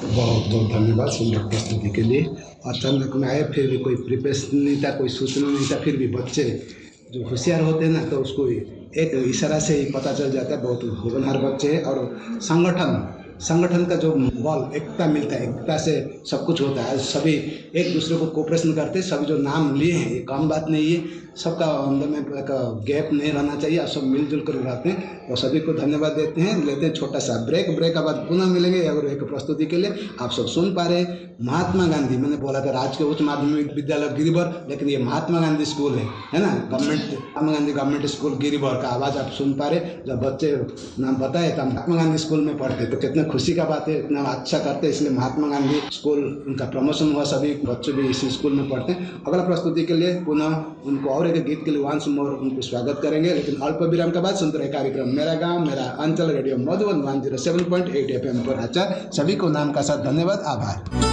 बहुत बहुत धन्यवाद सुंदर प्रस्तुति के लिए। अचानक में आए, फिर भी कोई प्रिपरेशन नहीं था, कोई सूचना नहीं था, फिर भी बच्चे जो होशियार होते हैं ना, तो उसको एक इशारा से ही पता चल जाता है। बहुत होनहार बच्चे हैं। और संगठन का जो बल, एकता मिलता है, एकता से सब कुछ होता है। सभी एक दूसरे को कोऑपरेशन करते हैं। सभी जो नाम लिए हैं, ये कम बात नहीं है। सबका अंदर में एक गैप नहीं रहना चाहिए और सब मिलजुल कर रहते हैं। और सभी को धन्यवाद देते हैं। लेते हैं छोटा सा ब्रेक के बाद पुनः मिलेंगे और एक प्रस्तुति के लिए। आप सब सुन पा रहे हैं महात्मा गांधी, मैंने बोला था राजकीय उच्च माध्यमिक विद्यालय गिरिबर, लेकिन ये महात्मा गांधी स्कूल है ना, government Mahatma Gandhi government school गिरिबर का आवाज़ आप सुन पा रहे। जब बच्चे नाम बताए तो महात्मा गांधी स्कूल में पढ़ते, तो कितना खुशी का बात है, इतना अच्छा करते, इसलिए महात्मा गांधी स्कूल उनका प्रमोशन हुआ, सभी बच्चे भी इसी स्कूल में पढ़ते हैं। अगला प्रस्तुति के लिए पुनः उनको और एक गीत के लिए वंस मोर उनको स्वागत करेंगे, लेकिन अल्प विराम के बाद सुनते रहे कार्यक्रम मेरा गांव मेरा अंचल, रेडियो मधुबन 107.8 FM पर। अच्छा, सभी को नाम का साथ धन्यवाद, आभार।